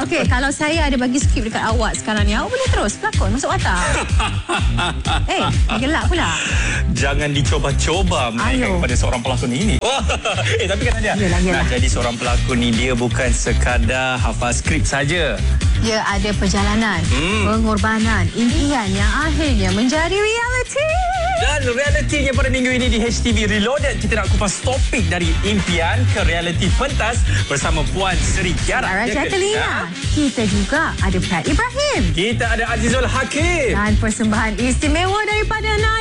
Okey, kalau saya ada bagi skrip dekat awak sekarang ni, awak boleh terus pelakon masuk watak. Gelak pula. Jangan dicoba-coba menaikkan kepada seorang pelakon ini. Tapi kan Nadia, nak jadi seorang pelakon ni dia bukan sekadar hafal skrip saja. Dia ada perjalanan, pengorbanan, impian yang akhirnya menjadi reality. Dan realitinya pada minggu ini di HTV Reloaded, kita nak kupas topik dari impian ke realiti pentas bersama Puan Seri Kiara Jacqueline. Kita juga ada Pat Ibrahim. Kita ada Azizul Hakim. Dan persembahan istimewa daripada